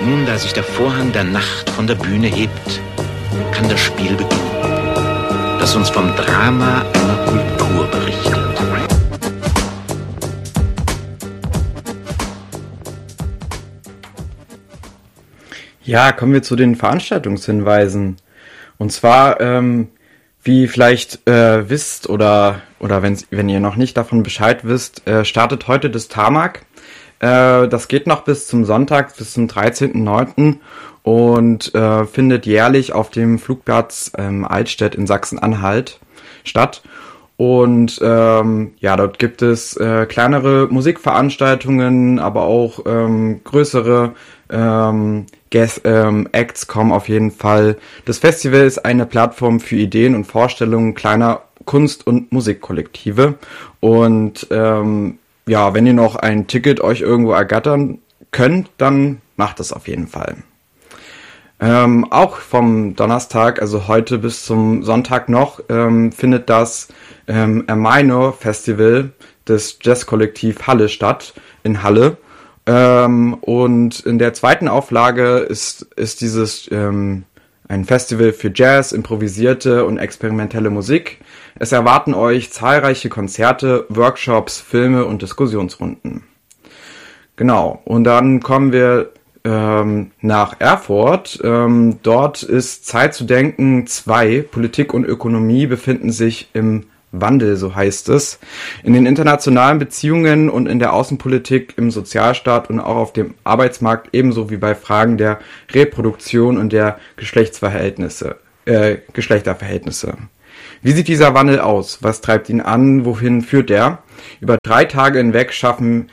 Nun, da sich der Vorhang der Nacht von der Bühne hebt, kann das Spiel beginnen, das uns vom Drama einer Kultur berichtet. Ja, kommen wir zu den Veranstaltungshinweisen. Und zwar, wie vielleicht wisst oder wenn ihr noch nicht davon Bescheid wisst, startet heute das TAMAG. Das geht noch bis zum Sonntag, bis zum 13.09. und findet jährlich auf dem Flugplatz Altstedt in Sachsen-Anhalt statt. Und dort gibt es kleinere Musikveranstaltungen, aber auch größere Acts kommen auf jeden Fall. Das Festival ist eine Plattform für Ideen und Vorstellungen kleiner Kunst- und Musikkollektive. Und wenn ihr noch ein Ticket euch irgendwo ergattern könnt, dann macht das auf jeden Fall. Auch vom Donnerstag, also heute bis zum Sonntag noch, findet das Minor Festival des Jazzkollektiv Halle statt, in Halle. Und in der zweiten Auflage ist dieses ein Festival für Jazz, improvisierte und experimentelle Musik. Es erwarten euch zahlreiche Konzerte, Workshops, Filme und Diskussionsrunden. Genau, und dann kommen wir nach Erfurt. Dort ist Zeit zu denken 2. Politik und Ökonomie befinden sich im Wandel, so heißt es. In den internationalen Beziehungen und in der Außenpolitik, im Sozialstaat und auch auf dem Arbeitsmarkt, ebenso wie bei Fragen der Reproduktion und der Geschlechterverhältnisse. Wie sieht dieser Wandel aus? Was treibt ihn an? Wohin führt er? Über 3 Tage hinweg schaffen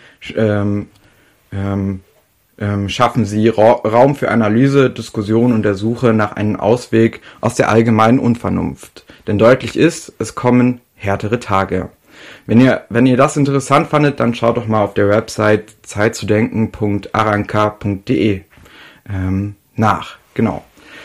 sie Raum für Analyse, Diskussion und der Suche nach einem Ausweg aus der allgemeinen Unvernunft. Denn deutlich ist, es kommen härtere Tage. Wenn ihr das interessant fandet, dann schaut doch mal auf der Website zeitzudenken.aranka.de nach. Genau.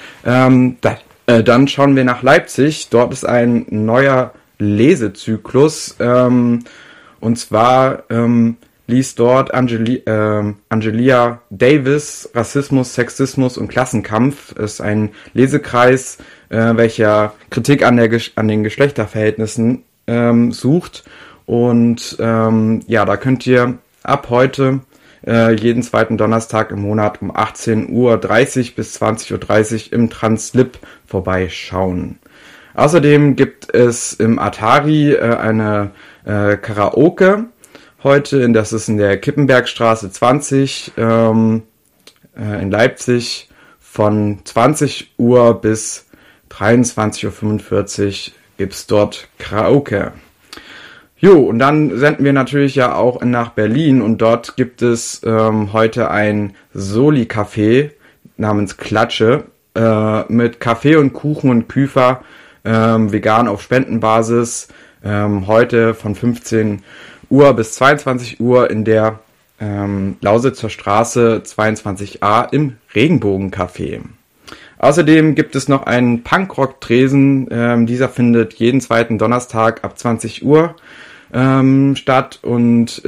Dann schauen wir nach Leipzig. Dort ist ein neuer Lesezyklus. Und zwar liest dort Angelia Davis Rassismus, Sexismus und Klassenkampf. Es ist ein Lesekreis, welcher Kritik an den Geschlechterverhältnissen sucht. Und da könnt ihr ab heute jeden zweiten Donnerstag im Monat um 18:30 Uhr bis 20:30 Uhr im Translib vorbeischauen. Außerdem gibt es im Atari eine Karaoke heute, das ist in der Kippenbergstraße 20 in Leipzig von 20 Uhr bis 23:45 Uhr gibt's dort Karaoke. Und dann senden wir natürlich ja auch nach Berlin und dort gibt es heute ein Soli-Café namens Klatsche mit Kaffee und Kuchen und Küfer, vegan auf Spendenbasis, heute von 15 Uhr bis 22 Uhr in der Lausitzer Straße 22a im Regenbogencafé. Außerdem gibt es noch einen Punkrock-Tresen, dieser findet jeden zweiten Donnerstag ab 20 Uhr statt und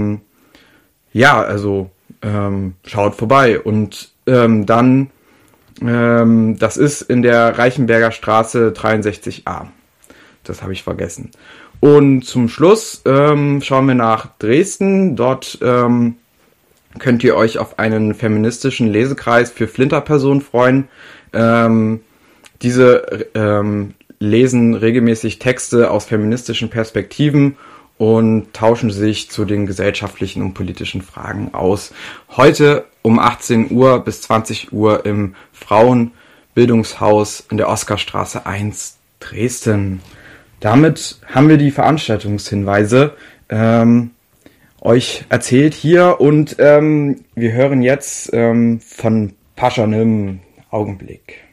schaut vorbei und das ist in der Reichenberger Straße 63a. Das habe ich vergessen. Und zum Schluss schauen wir nach Dresden. Dort könnt ihr euch auf einen feministischen Lesekreis für Flinterpersonen freuen. Diese lesen regelmäßig Texte aus feministischen Perspektiven und tauschen sich zu den gesellschaftlichen und politischen Fragen aus. Heute um 18 Uhr bis 20 Uhr im Frauenbildungshaus in der Oskarstraße 1 Dresden. Damit haben wir die Veranstaltungshinweise euch erzählt hier und wir hören jetzt von Paschanim Augenblick.